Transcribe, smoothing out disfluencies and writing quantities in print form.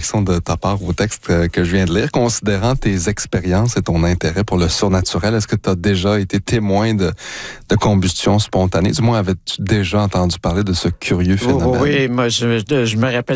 réaction de ta part au texte que je viens de lire. Considérant tes expériences et ton intérêt pour le surnaturel, est-ce que tu as déjà été témoin de combustion spontanée? Du moins, avais-tu déjà entendu parler de ce curieux phénomène? Oui, moi, je me rappelle